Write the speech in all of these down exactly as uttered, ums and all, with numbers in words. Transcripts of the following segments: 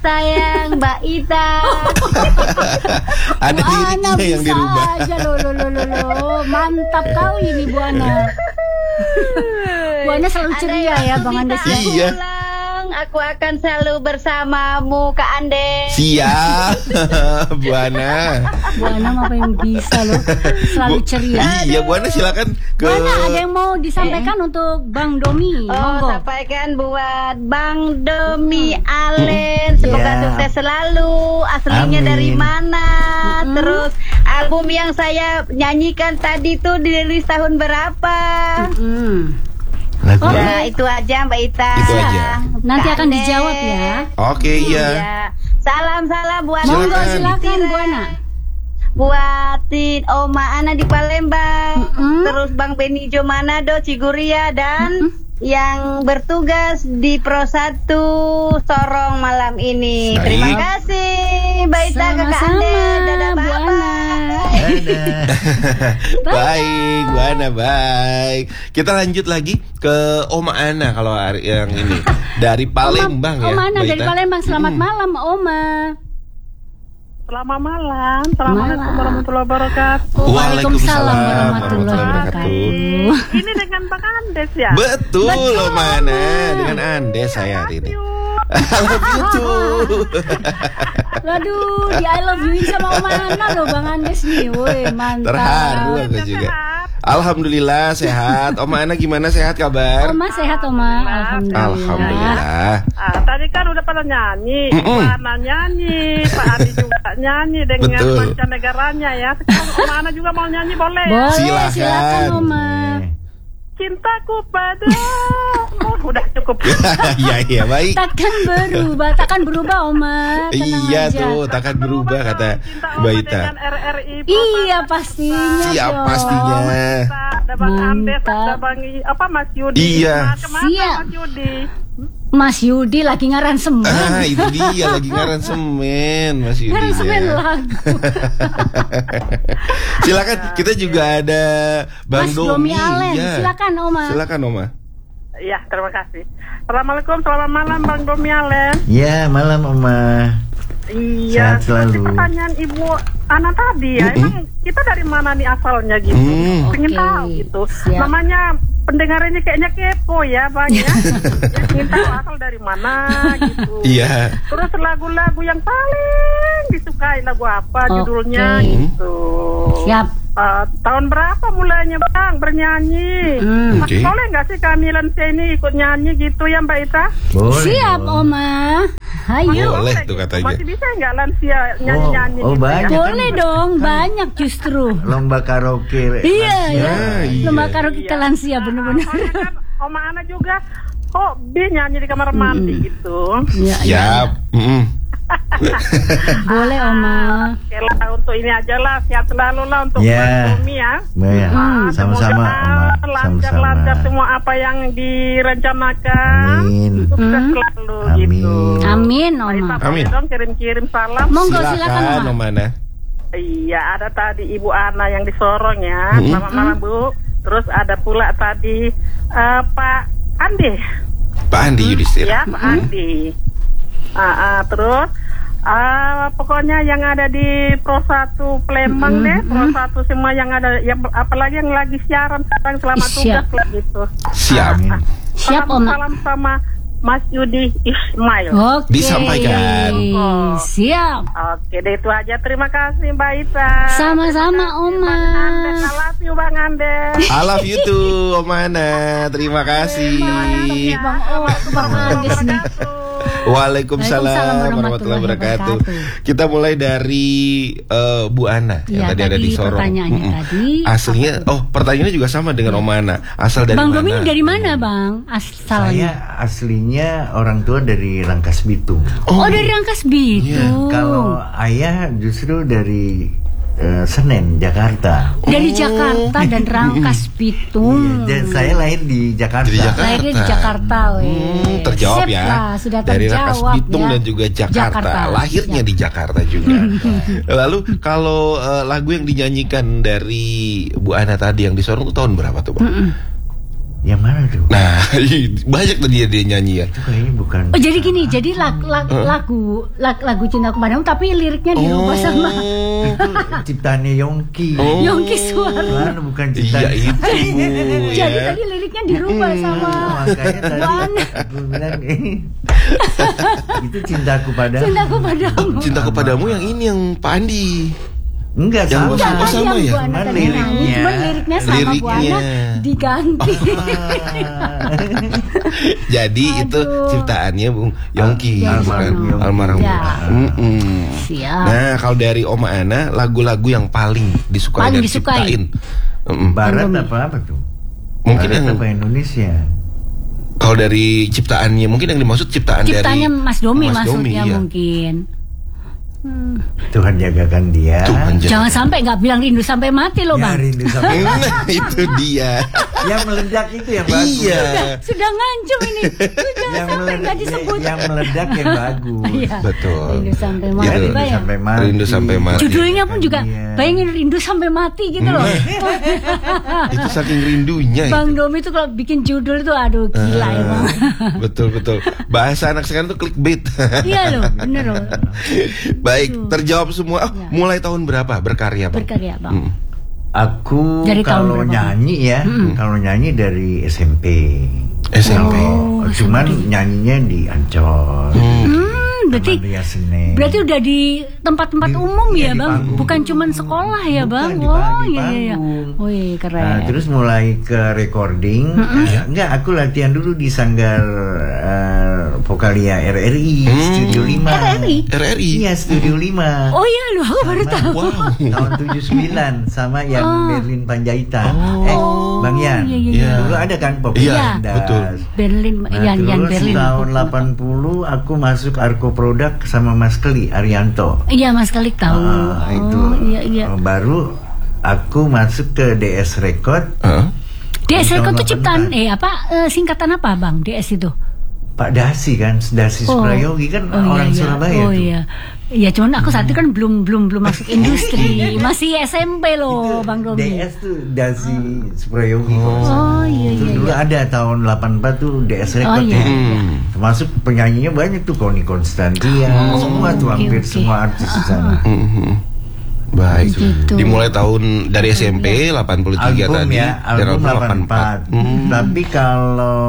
sayang Mbak Ita. Ada Bu Ana liriknya yang bisa dirubah. aja loh, loh, loh, loh, loh. Mantap kau ini Bu Ana. Bu Ana selalu ceria ya Bang Andes ya. Iya. Pulang, aku akan selalu bersamamu Kak Andes. Siap. Bu Ana. Bu Ana apa yang bisa loh, selalu Bu- ceria. Iya, Bu Ana silakan ke Bu Ana ada yang mau disampaikan untuk Bang Domi. Oh, Monggo. sampaikan buat Bang Domi Alen. Semoga Ya. sukses selalu. Aslinya Amin. dari mana? Mm-mm. Terus album yang saya nyanyikan tadi tuh dirilis tahun berapa? Hmm. Lagu Oh, Ya, itu aja Mbak Ita. Itu aja. Nanti Kak akan Andes. dijawab ya. Oke, iya. Iya. Salam-salam buat Monggo Silakan. silakan Bu Ana. buatin Oma Ana di Palembang, Mm-mm. terus Bang Benijo Manado Ciguria dan yang bertugas di Pro satu Sorong malam ini. Baik. Terima kasih Mbak Ita, Kakak Sama-sama, Ande. Dadah, Bu Ana. bye-bye. Dadah. Baik, Bu Ana, baik. Kita lanjut lagi ke Oma Ana kalau hari yang ini dari Palembang ya. Oma Ana Mbak dari Ita. Palembang. Selamat Mm. malam Oma. Selamat malam. Assalamualaikum Malam. warahmatullahi wabarakatuh. Waalaikumsalam warahmatullahi wabarakatuh. Ini dengan Bang Andes ya? Betul, Betul. Oma Ana dengan Andes saya hari ini. I love you too. Waduh, di I love you sama Oma Ana loh Bang Andes nih. Woi, mantap. Terharu aku juga. Alhamdulillah sehat. Oma Ana gimana, sehat kabar? Oma sehat Oma. Alhamdulillah. Alhamdulillah. Ah, tadi kan udah pada nyanyi, Mm-mm. Pak Ana nyanyi, Pak Adi juga nyanyi dengan Betul. mancanegaranya ya. Sekarang Om Ana juga mau nyanyi boleh? ya? Boleh, Silakan. silakan Oma. Cintaku pada, oh, udah cukup. Iya, iya, baik. Takkan berubah, takkan berubah Oma. Tenang Iya aja. tuh, takkan berubah kata Cinta Mbak Oma Ita. dengan R R I. Iya pastinya. Siap dong. pastinya. Ada Bang Andes, Mantap. ada Bang I- apa Mas Yudi. Iya. Nah, kemana Siap. Mas Yudi? Mas Yudi lagi ngaransemen. Ah, itu dia lagi ngaransemen Mas Yudi. Ngaransemen ya. lagu. Silakan, kita juga ada Bang Mas Domi. Domi Alen, ya. silakan Oma. Silakan Oma. Iya, terima kasih. Assalamualaikum, selamat malam Bang Domi Alen. Ya, malam Oma. Iya, Sehat selalu. seperti pertanyaan Ibu Ana tadi ya, Mm-mm. emang kita dari mana nih asalnya gitu? Hmm. Pengen Oke, tahu gitu. siap. Namanya pendengar ini kayaknya kepo ya Bang ya. Ya, pengen tahu asal dari mana gitu. Iya. Terus lagu-lagu yang paling disukai lagu apa Oke. judulnya gitu. Siap. Uh, tahun berapa mulainya Bang bernyanyi? Hmm. Oke. Boleh nggak sih kami Lansia ini ikut nyanyi gitu ya Mbak Ita? Boleh. Siap dong. Oma. Ayo. Boleh Boleh tuh gitu. katanya. Masih bisa nggak Lansia nyanyi-nyanyi Oh, oh, gitu banyak. ya? Boleh dong, banyak justru. Lomba karaoke. Iya ya. Ah, iya. Lomba karaoke ke lansia bener-bener. Soalnya kan Oma Ana juga hobi nyanyi di kamar mandi gitu. Iya, iya. Siap. Mm-mm. Boleh Oma. Oke lah, untuk ini aja lah, sehat selalu lah untuk Ya. Bang Domi ya. Ya, Hmm. sama-sama Oma. Lancar-lancar Sama-sama. semua apa yang direncanakan. Amin. Sukses Hmm. selalu Amin. gitu. Amin Mbak Ita, Oma. boleh Amin. dong kirim-kirim salam. Monggo silakan Silakan Oma. Oma Ana. Iya, ada tadi Ibu Ana yang di Sorong ya. Hmm. Selamat malam Bu. Terus ada pula tadi eh, Pak Andi. Pak Andi Yudhistira. Ya, Pak Andi. Ah, ah, terus ah, pokoknya yang ada di Pro satu Palembang deh, Pro satu semua yang ada, yang apalagi yang lagi siaran sekarang selama Siap. tugas lah gitu. Siap. Ah, ah. Siap Salam, Oma. salam sama Mas Yudi Ismail. Oke. Disampaikan. Siap. Oke, deh itu aja. Terima kasih Mbak Ita. Sama-sama, Terima kasih, Oma. Bang Andes. I love you Bang Andes. I love you too, Oma Ana. Terima kasih. Bang Oh, Bang Andes nih. Waalaikumsalam Waalaikumsalam warahmatullahi wabarakatuh. wabarakatuh. Kita mulai dari eh, Bu Ana yang Iya, tadi ada tadi di Sorong. pertanyaannya Mm-mm. tadi. Aslinya, oh pertanyaannya juga sama dengan Oma Ana. Asal dari Bang mana? Domi dari mana Bang? Asalnya. Saya aslinya orang tua dari Rangkas Bitung. Oh, dari Rangkas Bitung. Kalau ayah justru dari eh, Senen, Jakarta. Dari Jakarta dan Rangkas Bitung. Iya, dan saya lahir di Jakarta. Di Jakarta. Lahirnya di Jakarta, weh. Hmm, terjawab Sip ya. lah, sudah Dari terjawab Rangkas Bitung ya. dan juga Jakarta. Jakarta. Lahirnya Siap. di Jakarta juga. Lalu kalau eh, lagu yang dinyanyikan dari Bu Ana tadi yang di Sorong itu tahun berapa tuh, Bang? Mm-mm. Yang mana tuh? Nah, banyak tuh dia dia nyanyi ya. Itu kayaknya bukan. Oh jadi gini, jadi lag, lag, lagu lag, lagu Cintaku Padamu tapi liriknya dirubah sama Itu ciptaannya Yongki. Oh. Yongki Suara. Kan bukan Iya ciptaan. itu Bu, Jadi ya. tadi liriknya dirubah sama Oh, makanya tadi Buana. aku bilang eh, itu cintaku padamu. Cintaku Padamu. Oh, Cintaku Padamu yang ini yang Pak Andi. Enggak Yang sama. Buana. Oh, sama ya? Buana Cuman tadi nyanyi, liriknya. cuman liriknya sama Liriknya. Buana diganti. Jadi itu Aduh. ciptaannya Bung Yongki, Almarhum bukan? Yongki. Almarhum. Ya. Mm-mm. Siap. Nah, kalau dari Oma Ana, lagu-lagu yang paling disukai Paling dan disukai. diciptain. Mm-mm. Barat Indomie. apa apa tuh? Mungkin Barat yang apa Indonesia? kalau dari ciptaannya, mungkin yang dimaksud ciptaan Ciptanya dari Mas Domi Mas Domi, maksudnya iya. mungkin. Tuhan jagakan dia. Tuhan jaga. Jangan sampai nggak bilang rindu sampai mati loh Ya, bang. rindu sampai Nah, itu dia. yang meledak itu yang bagus. Iya. Sudah ngancem ini. Sudah Yang sampai meledak, nggak disebut. yang meledak yang bagus. Iya. Betul. Rindu sampai Ya, mati. rindu Bayang. sampai mati. Rindu sampai mati. Judulnya pun juga Iya. bayangin rindu sampai mati gitu loh. Itu saking rindunya Bang itu. Domi itu kalau bikin judul itu aduh gila ya bang. Betul betul. Bahasa anak sekarang tuh clickbait. Iya loh, bener loh. Baik, terjawab semua. Oh, Ya. mulai tahun berapa berkarya, Bang? Berkarya bang. Hmm. Aku Dari tahun kalau berapa? nyanyi ya, kalau nyanyi dari S M P. S M P. Oh, cuman nyanyinya di Ancol. Hmm, berarti Taman Ria Senen. berarti udah di tempat-tempat Di- umum iya, ya di bang, panggung. bukan cuman sekolah ya Bukan, bang. di Oh pa- di iya iya iya. panggung. Wih keren. Nah, terus mulai ke recording. Nah, enggak, aku latihan dulu di Sanggar eh, Vokalia R R I Hmm. Studio lima. R R I? R R I. Iya, Studio lima. Oh iya loh, aku baru tahu. Wow. Tahun tujuh puluh sembilan sama yang Oh. Berlin Panjaitan. Oh. Eh, Bang Yan. Iya, iya, iya. Dulu ada kan Pop Iya, Landas. betul. Berlin, Nah, Yan Yan terus Berlin. tahun delapan puluh aku masuk Arko Produk sama Mas Keli Arianto. Iya Mas Kalik tahu. Ah, itu. Oh, iya iya. Oh, baru aku masuk ke D S Record. Hah? D S Record tahun itu ciptaan delapan puluh eh apa eh, singkatan apa bang D S itu? Pak Dasi kan, Dasi Suprayogi kan Oh, orang iya, iya. Surabaya Oh tuh. iya. Iya, cuman aku saat itu kan belum belum belum masuk industri, masih S M P loh, Bang Domi. D S tuh Dasi Suprayogi. Oh iya Itu iya dulu iya. ada tahun delapan puluh empat tuh D S Record Oh, iya, ya. iya. Termasuk penyanyinya banyak tuh Connie Constantia, Oh, semua tuh oke, hampir oke. semua artis di sana. Mhm. Baik. Gitu. Dimulai tahun dari S M P delapan puluh tiga Album tadi. ya, dan album delapan puluh empat. Hmm. Tapi kalau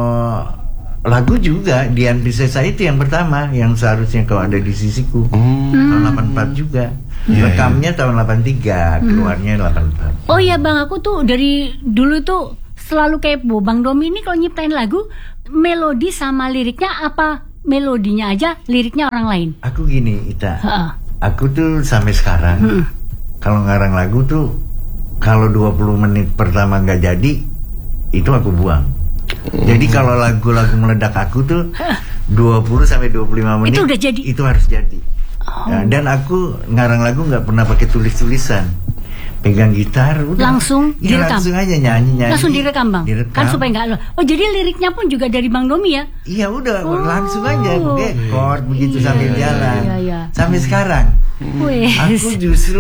lagu juga Dian Piscesa itu yang pertama yang seharusnya kau ada di sisiku. Hmm. Tahun delapan puluh empat juga. Iya, Rekamnya tahun delapan puluh tiga, keluarnya delapan puluh empat. Oh iya Bang, aku tuh dari dulu tuh selalu kepo. Bang Domi ini kalau nyiptain lagu, melodi sama liriknya apa? Melodinya aja, liriknya orang lain. Aku gini, Ita. Heeh. Aku tuh sampai sekarang kalau ngarang lagu tuh kalau dua puluh menit pertama nggak jadi itu aku buang. Jadi kalau lagu-lagu meledak aku tuh dua puluh sampai dua puluh lima menit Itu udah jadi? Itu harus jadi. Oh. Nah, dan aku ngarang lagu nggak pernah pakai tulis-tulisan. Pegang gitar udah. Langsung Iya, direkam? langsung aja nyanyi-nyanyi. Langsung direkam Bang? Direkam. Kan supaya nggak lo. Oh jadi liriknya pun juga dari Bang Domi ya? Iya udah Oh. langsung aja dekor begitu Iya, sambil iya, jalan. iya, iya. Sampai sekarang. Wes. Aku justru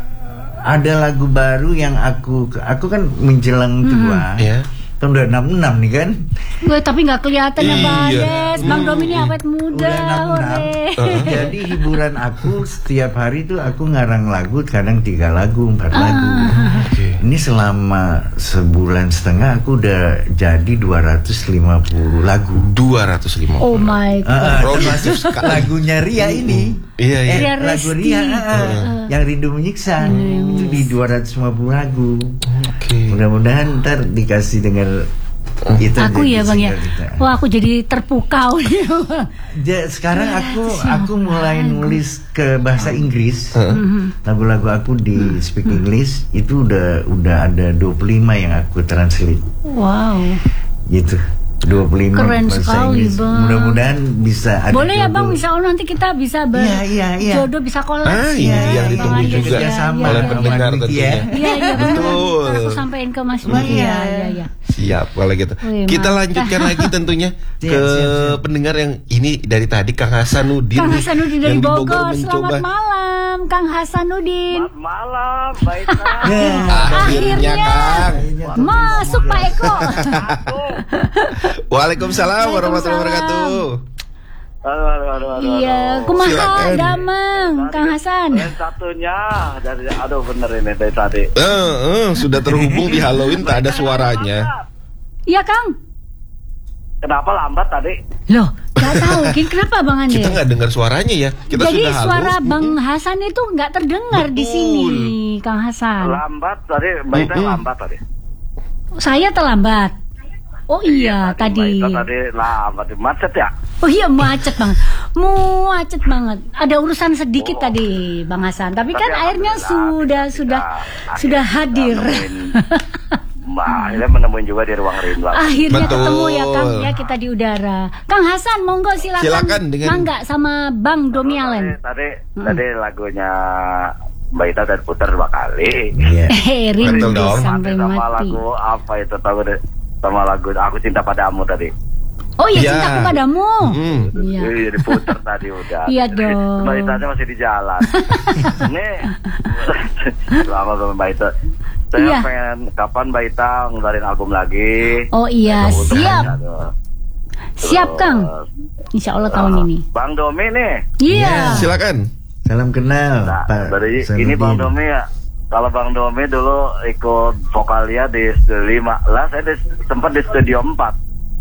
ada lagu baru yang aku aku kan menjelang tua. Ya. Tahun udah enam puluh enam nih kan. Gue tapi nggak kelihatan ya Bang Iya. Des. Bang Domi ini awet muda. Udah enam puluh enam. ore. Jadi hiburan aku setiap hari tuh aku ngarang lagu, kadang tiga lagu, empat lagu. Oke. Ini selama sebulan setengah aku udah jadi dua ratus lima puluh lagu. dua ratus lima Oh puluh. my god. Ah, ah, Progresif termasuk sekali. lagunya Ria ini. Iya, iya. Eh, Ria lagu Resti. Ria ah, ah, yang Rindu Menyiksa itu di dua ratus lima puluh lagu. Oke. Mudah-mudahan ntar dikasih dengar itu Aku jadi ya Bang ya. single kita. Wah aku jadi terpukau nih. Ja- sekarang aku aku mulai nulis ke bahasa Inggris. Lagu-lagu aku di speak English itu udah udah ada dua puluh lima yang aku translate Wow. gitu. dua puluh lima Keren bahasa sekali, Inggris. Bang. Mudah-mudahan bisa ada Boleh ya Bang, jodoh. insya Allah nanti kita bisa Iya, iya, iya. berjodoh, bisa kolab. Ah, ini Iya, yang iya, ditunggu iya, juga kerjasama oleh sama pendengar Niti tentunya. ya. Iya iya Betul. Ntar aku sampein ke Mas Oh, Budi. iya. Iya iya iya. Siap kalau gitu. Wih, Kita mantap. lanjutkan lagi tentunya Siap, ke siap, siap. pendengar yang ini dari tadi Kang Hasanuddin. Kang nih, Hasanuddin yang dari di Bogor. mencoba Selamat malam. malam Kang Hasanuddin. Selamat malam, Baita. Akhirnya Kang. Masuk Pak Eko. Waalaikumsalam warahmatullahi wabarakatuh. Aduh, aduh, aduh, aduh, Iya, aduh. kumaha Silakan. damang Kang Hasan. Yang satunya dari aduh bener ini dari tadi. Eh, eh, sudah terhubung di Halloween tak ada suaranya. Iya Kang. Kenapa lambat tadi? Loh, gak tahu Kin, kenapa Bang Ande? Kita nggak dengar suaranya ya. Kita Jadi sudah halo. suara Bang Hasan itu nggak terdengar di Betul. sini, Kang Hasan. Lambat tadi, Baita Mm-mm. lambat tadi. Saya terlambat. Oh iya, tadi. Baita tadi lambat, macet ya? Oh iya, macet banget. Macet banget. Ada urusan sedikit Oh. tadi, Bang Hasan. Tapi, Tapi kan akhirnya sudah alhamdulillah, sudah kita sudah akhirnya hadir. nemuin- Mbak, akhirnya menemuin juga di ruang rindu. Akhirnya Betul. ketemu ya Kang ya, kita di udara. Kang Hasan, monggo silakan. Silakan dengan- Mangga sama Bang Domi Allen. Tadi, tadi, Hmm. tadi lagunya Mbak Ita dan putar dua kali. Iya. Eh, rindu Betul dong. sampai sama mati. lagu apa itu tahu deh? Sama lagu Aku Cinta Padamu tadi. Oh iya, Iya. cintaku padamu. Hmm. Iya. Iya, diputar tadi udah. Iya Jadi, dong. Mbak Ita masih di jalan. Ini lama sama Mbak Ita. Saya Iya. pengen kapan Mbak Ita ngeluarin album lagi. Oh iya, Untuk siap. Mbak Ita. Siap Kang. Insya Allah tahun Ah, ini. Bang Domi nih. Iya. Silakan. Salam kenal, Nah, Pak. dari Hasanuddin. ini Bang Domi ya. Kalau Bang Domi dulu ikut vokalia di studio lima, lah saya di, sempat di studio empat.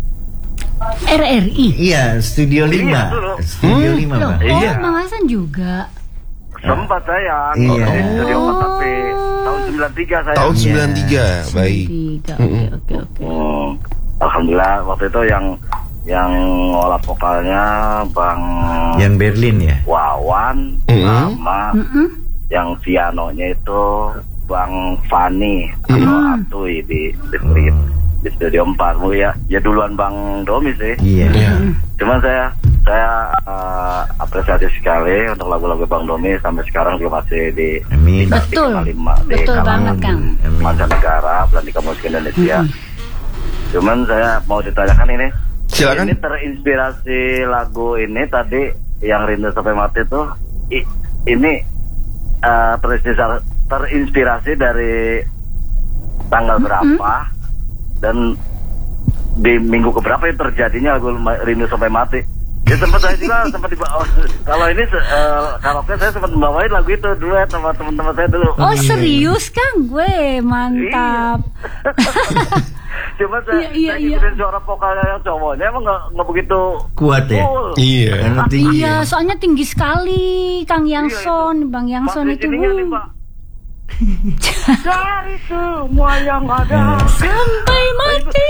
R R I. Iya, Studio lima. dulu. Studio Hmm. lima, Loh, Bang. oh Iya. Bang Hasan juga. Sempat saya Iya. di studio empat tapi tahun sembilan tiga saya. Tahun Iya. sembilan tiga. Baik. Tiga. Oke, oke, oke. Hmm, Alhamdulillah waktu itu yang yang ngolah vokalnya Bang Yang Berlin ya. Wawan Mm-mm. sama Mm-mm. yang pianonya itu Bang Fani atau Mm. Atui di di, di, di studio empat. Mungkin ya ya duluan Bang Domi sih. Iya. Iya. Cuman saya saya uh, apresiasi sekali untuk lagu-lagu Bang Domi sampai sekarang juga masih di Amin. di- Betul. di lima di Betul kalangan banget, Kang. Amin. mancanegara, Belanda musik Indonesia. Cuman saya mau ditanyakan ini. Silakan. Ini terinspirasi lagu ini tadi yang Rindu Sampai Mati itu i- ini uh, terinspirasi, terinspirasi dari tanggal berapa dan di minggu keberapa itu terjadinya lagu Rindu Sampai Mati. Ya sempat saya juga sempat dibawa. Kalau ini uh, karaoke saya sempat membawain lagu itu dulu ya sama teman-teman saya dulu. Oh serius Kang, gue mantap. Cuma saya, Iya, iya, saya iya. ngikutin suara vokalnya yang cowoknya emang nggak nggak begitu Kuat ya. full. Iya. Karena tinggi. Iya, ya. soalnya tinggi sekali Kang Yangson, Bang Pas Yangson di itu. sininya nih, wuh. Pak. Dari semua yang ada. Sampai mati.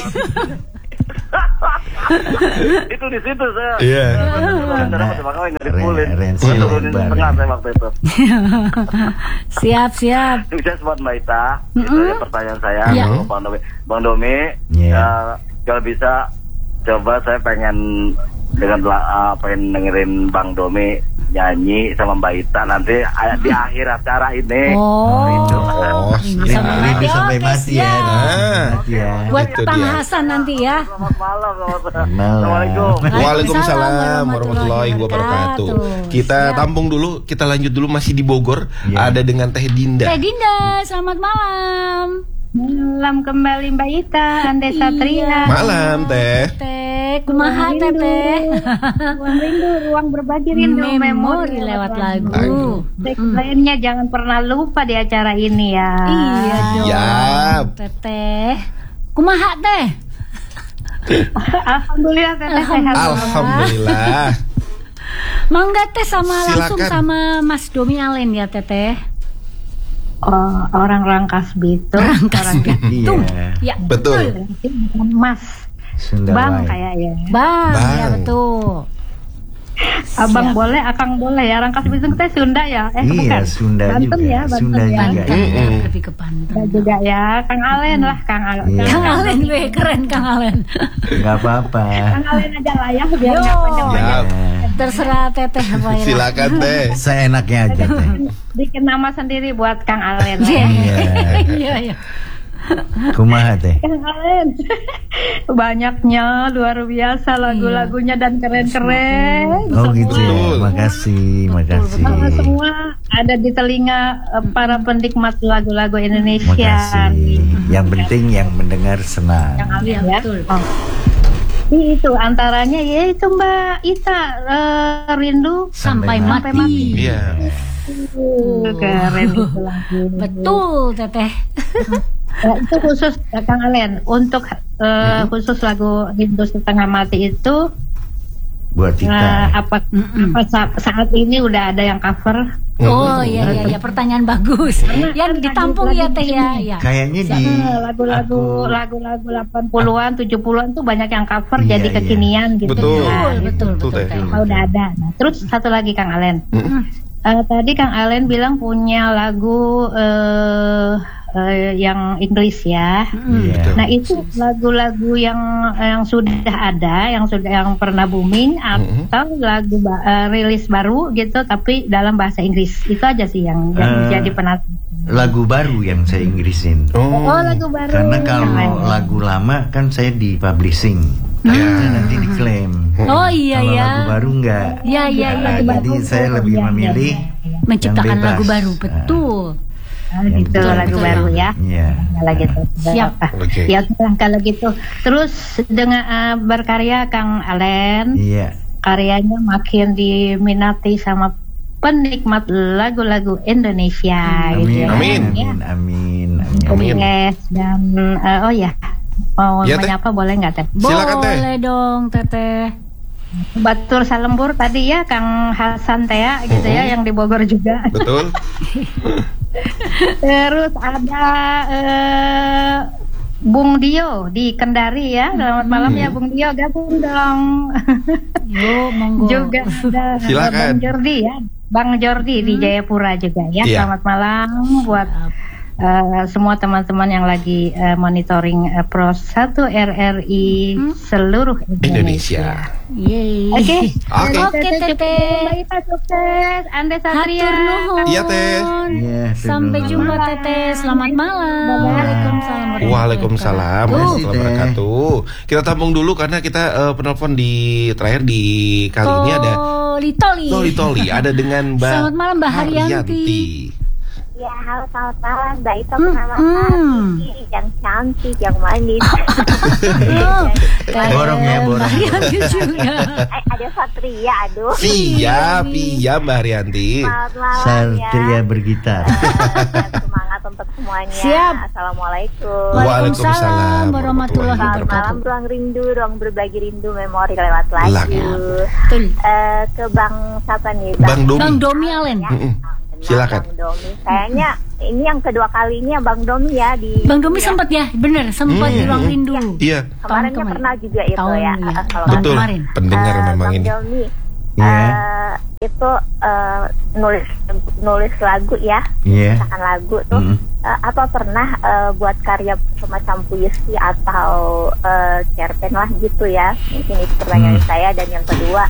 Itu di situ saya. Iya. Karena makanya nggak dipulin. Ren- Ren- Saya turunin lebar. setengah saya waktu itu. Siap, siap. Ini saya buat Mbak Ita. Itu ya pertanyaan saya. Iya. Kalau Bang Domi, Bang Domi, Iya. ya, kalau bisa coba saya pengen dengan uh, pengen dengerin Bang Domi nyanyi sama Mbak Ita nanti uh, di akhir acara ini. Oh, Rindu. Oh, Rindu iya. sampai Rindu mati. sampai Oke, mati ya. siap. Ah. Mati ya. Buat Itu Kang dia. Hasan nanti ya. Selamat malam. Selamat Malam. Assalamualaikum. Waalaikumsalam warahmatullahi wabarakatuh. Kita Siap. tampung dulu, kita lanjut dulu masih di Bogor. Iya. Ada dengan Teh Dinda. Teh Dinda, selamat malam. Malam kembali Mbak Ita, Ande Satria. Malam Teh. Teh, kumaha Teh Teh? Ruang rindu, ruang berbagi rindu, Memori lewat lagu. Lagu. Teks lainnya jangan pernah lupa di acara ini ya. Iya dong. Siap. Teh Teh. Kumaha Teh? Alhamdulillah teteh sehat. Alhamdulillah. Mangga Teh sama langsung Silakan. sama Mas Domi Allen ya Teh Teh. Oh, orang Rangkas Bitung. Rangkas Orang Bitung. Iya. Ya, Betul. Mas. Sunda Bang Wai. kayaknya. Bang, Bang. ya betul. Abang Siap. boleh, Akang boleh ya. Rangkas Bitung teh Sunda ya? Eh, Iya, bukan. Sunda Banten juga. ya, Banten Sunda ya. juga. Banten, Mm-mm. lebih ke Banten. Ada juga ya. Kang Alen lah, Kang Alen. Iya. Kang Alen, weh, keren Kang Alen. Nggak apa-apa. Kang Alen aja lah ya, biar Yo. nggak panjang-panjang. Ya. Terserah Teteh apa ya. Silakan Teh. Seenaknya aja Teh. Bikin nama sendiri buat Kang Alen. Iya, Iya. iya, iya. Kumaha Teh? Kang Alen. Banyaknya, luar biasa lagu-lagunya dan keren-keren. Oh gitu ya. Betul. Makasih, makasih. Sama semua ada di telinga uh, para penikmat lagu-lagu Indonesia. Makasih. Yang penting yang mendengar senang. Yang Iya, ya. betul. Oh. Itu antaranya ya itu Mbak Ita uh, rindu Sampai sampai mati. mati. Iya. Uh, keren itu lagu. Betul, Teteh. Ya, itu khusus ya, Kang Alen untuk uh, khusus lagu Rindu Setengah Mati itu Buat kita. uh, apa, Mm-mm. apa sa- saat ini udah ada yang cover. Oh iya iya iya, pertanyaan bagus. Yang ditampung ya Teh ya. Ya. Kayaknya di Uh, lagu-lagu aku- lagu-lagu delapan puluhan, tujuh puluhan tuh banyak yang cover Iya, jadi iya. kekinian gitu. Betul. Nah, Betul, betul, betul, Teh. Teh. Oh, udah ada. Nah, terus satu lagi Kang Alen. Uh, tadi Kang Alen bilang punya lagu uh, uh, yang Inggris ya. Iya. Nah itu lagu-lagu yang yang sudah ada, yang sudah yang pernah booming atau lagu ba- uh, rilis baru gitu, tapi dalam bahasa Inggris itu aja sih yang yang Eh, jadi penasaran. lagu baru yang saya Inggrisin. Oh. Oh lagu baru. Karena kalau Yang lagu lama kan saya di publishing, takutnya nanti diklaim. Oh iya Kalau ya. lagu baru enggak. Iya iya Nah, iya. jadi saya lebih Iya, iya, memilih iya, iya. Menciptakan yang bebas. lagu baru, betul. Oh, gitu betul, lagu betul. baru ya. Iya. Kalau gitu. Siap. Oke. Ya sudah, kalau gitu. Terus dengan uh, berkarya Kang Alen, Iya. karyanya makin diminati sama penikmat lagu-lagu Indonesia gitu Amin. ya. Amin. Ya. Amin. Amin. Amin. Amin. Yes, dan uh, oh ya, mau Iya, Teh. menyapa boleh nggak Teh? Silakan, Teh. Boleh dong Teteh. Batur Salembur tadi ya Kang Hasan Tea gitu ya, yang di Bogor juga. Betul. Terus ada eh, Bung Dio di Kendari ya. Selamat malam ya Bung Dio, gabung dong. Yo, monggo. Juga ada Silakan. Bang Jordi ya. Bang Jordi di Jayapura juga ya. Iya. Selamat malam buat eh, semua teman-teman yang lagi eh, monitoring eh, Pro satu R R I seluruh Indonesia. Indonesia. Yeay. Oke. Oke. Oke, Teteh. Baik, Pak sukses. Ande Satria. Hatur nuhun. Iya, Teh. Iya, Sampai betul. jumpa Teteh. Selamat malam. Waalaikumsalam. Waalaikumsalam warahmatullahi wabarakatuh. Kita tampung dulu karena kita eh, penelpon di terakhir di kali ini ada Toli Toli. Toli Toli ada dengan Mbak Selamat malam, Mbak Haryanti. Ya, halo selamat malam. Mbak Ita Hmm, nama hmm. Ati, yang cantik, yang manis. Oh, Borong ya, borong. Haryanti juga. Eh, ada Satria, aduh. Siap, iya Mbak Haryanti. Selamat malam Satria ya. bergitar. Eh, semangat untuk semuanya. Siap. Assalamualaikum. Waalaikumsalam warahmatullahi Selamat malam, wabarakatuh. ruang rindu, ruang berbagi rindu, memori lewat lagu. Lagu. Betul. Eh, ke Bang siapa nih? Bang Domi. Bang Domi Alen. Ya. Mm-mm. Kenal Silakan. Bang Domi. Kayaknya ini yang kedua kalinya Bang Domi ya di. Bang Domi ya. sempat ya, bener sempat Hmm, di ruang hmm. rindu. Iya, Kemarin Tahun kemarin. pernah juga itu Tahun, ya. ya. eh, kalau Tahun betul. kemarin. Pendengar Eh, memang Bang ini. Domi, Iya. eh, itu eh, nulis nulis lagu ya, Iya. misalkan lagu tuh Mm-mm. eh, apa pernah eh, buat karya semacam puisi atau eh, cerpen lah gitu ya? Mungkin itu pertanyaan Hmm. saya. Dan yang kedua,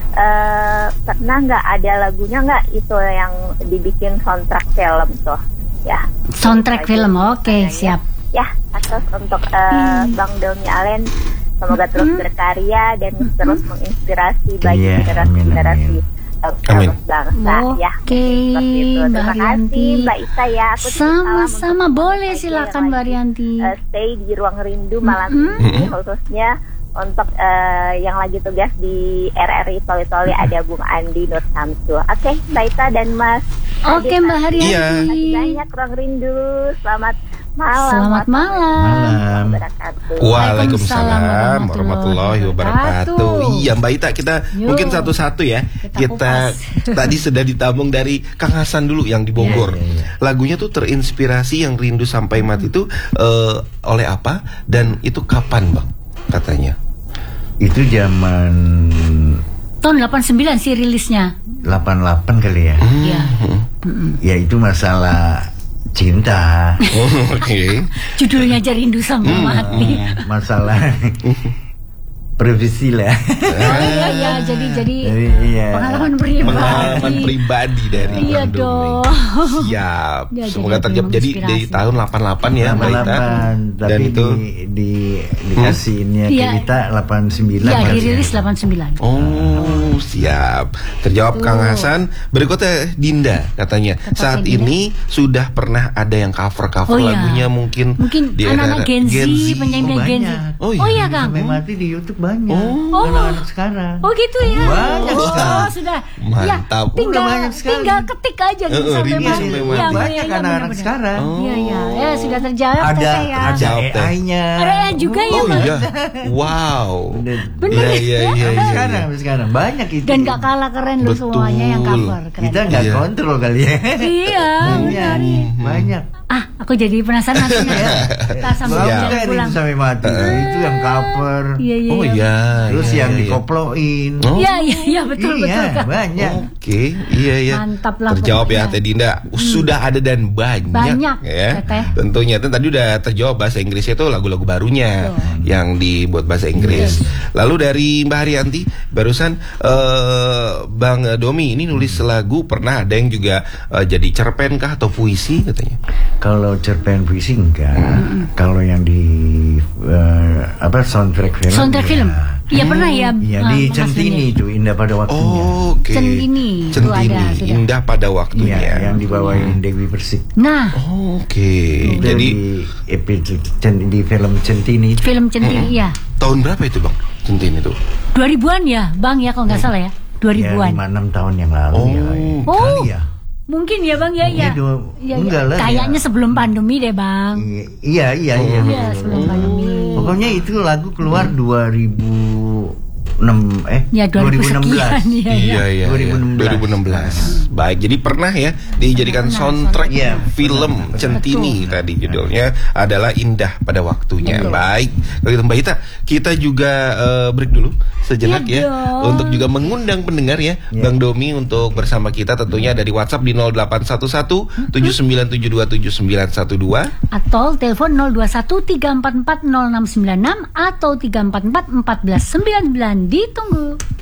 eh, pernah nggak ada lagunya nggak itu yang dibikin soundtrack film tuh? Ya. Soundtrack Itu film, aja oke pertanyaannya. siap. Ya, terus untuk eh, Bang Domi Alen, semoga terus berkarya dan terus menginspirasi bagi Iya, generasi-generasi amin, eh, Amin. bangsa ya. Oke, Seperti itu. Mbak Terima Haryanti. kasih Mbak Ita ya. Aku titip salam Sama-sama, untuk boleh semuanya silakan yang Mbak lagi, Haryanti. eh, stay di ruang rindu malam Mm-mm. ini, khususnya untuk eh, yang lagi tugas di R R I Toli Toli ada Bung Andi Nur Samsu. Oke, Mbak Ita dan Mas. Oke Adit, Mbak terima Haryanti. Iya. kasih banyak ruang rindu. Selamat malam. Selamat malam. Malam. Wabarakatuh. Waalaikumsalam warahmatullahi warahmatullahi wabarakatuh. wabarakatuh. Iya Mbak Ita, kita Yuk. mungkin satu-satu ya. Kita Kita, tadi sudah ditabung dari Kang Hasan dulu yang di Bogor. Iya, iya, iya. Lagunya tuh terinspirasi yang rindu sampai mati itu eh, oleh apa dan itu kapan Bang katanya? Itu zaman Tahun delapan puluh sembilan sih rilisnya. delapan puluh delapan kali ya. Iya. Ya itu masalah cinta. Oh, oke. Judulnya aja rindu sampai mati. Masalah privasi lah. Oh iya iya jadi jadi Jadi, iya. pengalaman pribadi. Pengalaman pribadi dari Iya Bang Domi. dong. Siap. Ya, Semoga jadi terjawab. Jadi menginspirasi. dari tahun delapan puluh delapan ya, Mbak Ita. delapan Dan tapi itu di, di dikasihnya Iya. ke kita delapan puluh sembilan. Iya kan, dirilis ya. delapan puluh sembilan. Oh, siap. Terjawab Tuh. Kang Hasan. Berikutnya Dinda katanya. Tetap Saat Dinda. ini sudah pernah ada yang cover-cover Oh, iya. lagunya mungkin Mungkin di anak-anak era Gen Z, penyanyi Oh, Gen Z. banyak. Oh, iya. Oh iya Kang. Sampai mati di YouTube banyak. Oh. Anak-anak sekarang. Oh gitu ya. Banyak oh, sekali. sudah. Mantap. Ya, tinggal Udah banyak sekali. tinggal ketik aja gitu Eh, eh, sampai Rini mati. sampai Iya, mati. iya, Banyak iya, anak-anak benar-benar. sekarang. Oh. Iya iya. Ya sudah terjawab Ada teh saya. ada Jawab, Teh. A I-nya. Ada A I juga ya, Oh Bang? iya. Wow. Bener. Bener Iya ya? iya iya Sampai iya. Sekarang sekarang banyak itu. Dan gak kalah keren loh Betul. semuanya yang cover. Keren. Kita nggak Iya. kontrol kali ya. Iya, benar. Banyak. Banyak. Ah, aku jadi penasaran nantinya ya. Kita sambil Iya. Bagus jalan kan pulang. itu sampai mati. Itu yang cover. Iya iya. Oh iya. Terus iya, yang iya. dikoploin. Oh. Iya iya iya betul iya, betul Kak. banyak. Oke, iya ya. Mantap lah Terjawab ya pokoknya. Teh Dinda. Sudah ada dan banyak, Banyak, ya. Teteh. Tentunya Dan tadi udah terjawab bahasa Inggrisnya itu lagu-lagu barunya yang dibuat bahasa Inggris. Lalu dari Mbak Haryanti barusan eh, Bang Domi ini nulis lagu, pernah ada yang juga eh, jadi cerpen kah atau puisi katanya? Kalau cerpen puisi enggak. Kalau yang di eh, apa soundtrack film. Soundtrack ya. film. Iya pernah ya. Iya ah, di Mas Centini Dini. itu Indah pada waktunya. Oh, oke. Centini, itu Centini, ada, sudah. indah pada waktunya. Iya, yang dibawain Dewi Persik. Nah, Oh, oke. Itu Jadi di, epi- cen- di film Centini itu. film Centini ya. tahun berapa itu Bang? Centini itu? dua ribuan ya, Bang ya kalau nggak salah ya. dua Ya, ribuan. lima enam tahun yang lalu Oh. ya. Oh. Kali ya. Mungkin ya Bang ya ya. Iya, dua- Iya, enggak iya. lah, Kayaknya ya. sebelum pandemi deh Bang. Iya, iya, iya. Iya, sebelum pandemi. Pokoknya itu lagu keluar dua ribu enam eh Ya dua ribu sekian ya, ya. Iya iya dua ribu enam belas. dua ribu enam belas. Baik, jadi pernah ya dijadikan Pernah, soundtrack Iya, film pernah. Centini tadi judulnya adalah Indah pada Waktunya. Betul. Baik, kalau gitu Mbak Ita, kita juga eh, break dulu sejenak Iya ya dong. untuk juga mengundang pendengar ya Iya. Bang Domi untuk bersama kita tentunya dari WhatsApp di nol delapan satu satu tujuh sembilan tujuh dua tujuh sembilan satu dua. Atau telepon nol dua satu tiga empat empat nol enam sembilan enam atau tiga empat empat empat belas sembilan sembilan. Ditunggu.